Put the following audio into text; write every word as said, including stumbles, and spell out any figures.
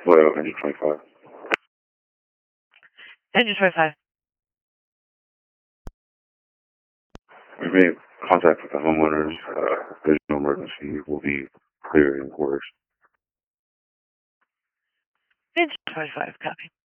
Hello, engine twenty-five. Engine twenty-five. We made contact with the homeowners. Uh, there's no emergency. We'll be clearing quarters. Engine twenty-five, copy.